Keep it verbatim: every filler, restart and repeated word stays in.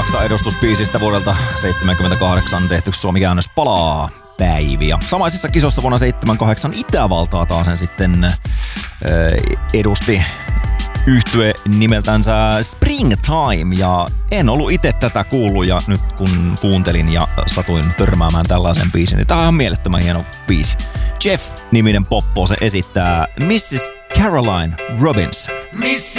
Saksa-edustusbiisistä vuodelta seitsemänkymmentäkahdeksan tehty Suomi-käännös palaa päiviä. Samaisissa kisossa vuonna seitsemänkymmentäkahdeksan Itävaltaa taas sen sitten äh, edusti yhtye nimeltänsä Springtime, ja en ollut itse tätä kuullut, ja nyt kun kuuntelin ja satuin törmäämään tällaisen biisin, niin tää on ihan mielettömän hieno biisi. Jeff-niminen poppo se esittää missis Caroline Robinson. Miss